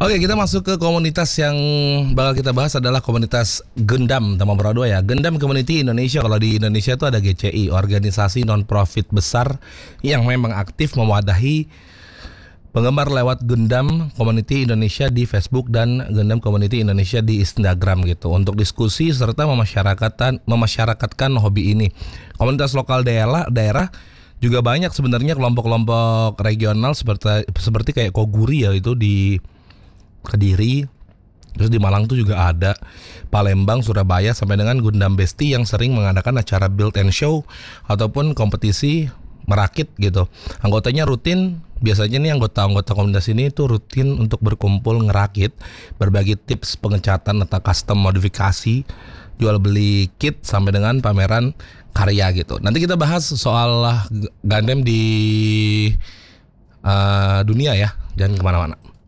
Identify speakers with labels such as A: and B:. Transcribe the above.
A: Oke, kita masuk ke komunitas yang bakal kita bahas adalah komunitas Gundam Tambang Pura 2 ya. Gundam Community Indonesia. Kalau di Indonesia itu ada GCI, organisasi non-profit besar yang memang aktif mewadahi penggemar lewat Gundam Community Indonesia di Facebook dan Gundam Community Indonesia di Instagram gitu, untuk diskusi serta memasyarakatkan hobi ini. Komunitas lokal daerah juga banyak sebenarnya, kelompok-kelompok regional seperti kayak Koguri ya, itu di Kediri, terus di Malang tuh juga ada, Palembang, Surabaya, sampai dengan Gundam Besti yang sering mengadakan acara build and show ataupun kompetisi merakit gitu. Anggotanya rutin, biasanya nih anggota komunitas ini tuh rutin untuk berkumpul ngerakit, berbagi tips pengecatan atau custom modifikasi, jual beli kit, sampai dengan pameran karya gitu. Nanti kita bahas soal Gundam di dunia ya, jangan kemana-mana.